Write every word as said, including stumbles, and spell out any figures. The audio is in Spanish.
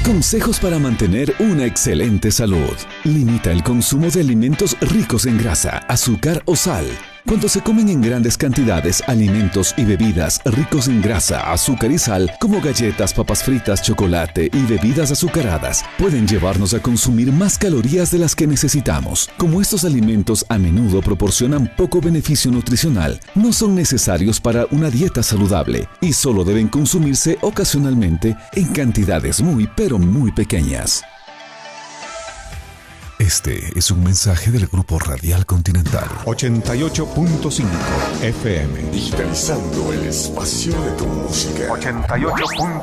Consejos para mantener una excelente salud. Limita el consumo de alimentos ricos en grasa, azúcar o sal. Cuando se comen en grandes cantidades alimentos y bebidas ricos en grasa, azúcar y sal, como galletas, papas fritas, chocolate y bebidas azucaradas, pueden llevarnos a consumir más calorías de las que necesitamos. Como estos alimentos a menudo proporcionan poco beneficio nutricional, no son necesarios para una dieta saludable y solo deben consumirse ocasionalmente en cantidades muy pero muy pequeñas. Este es un mensaje del Grupo Radial Continental. ochenta y ocho punto cinco F M. Digitalizando el espacio de tu música. ochenta y ocho punto cinco